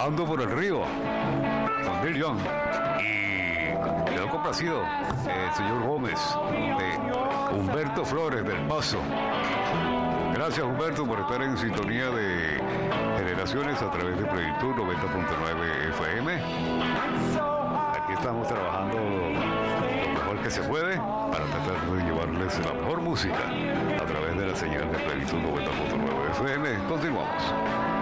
Ando por el río, con Neil Young. Y quedó complacido el señor Gómez, de Humberto Flores del Paso. Gracias, Humberto, por estar en sintonía de Generaciones a través de Plenitud 90.9 FM. Aquí estamos trabajando lo mejor que se puede para tratar de llevarles la mejor música a través de la señal de Plenitud 90.9 FM. Continuamos.